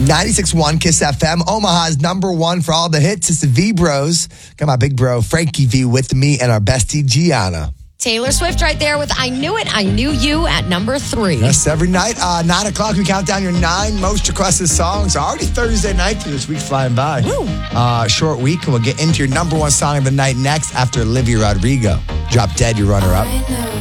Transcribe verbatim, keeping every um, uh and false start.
ninety-six point one Kiss F M, Omaha's number one for all the hits. It's the V-Bros. Got my big bro, Frankie V, with me and our bestie, Gianna. Taylor Swift right there with I Knew It, I Knew You at number three. Yes, every night, uh, nine o'clock, we count down your nine most requested songs. Already Thursday night through this week flying by. Uh, short week, and we'll get into your number one song of the night next after Olivia Rodrigo. Drop Dead, your runner-up.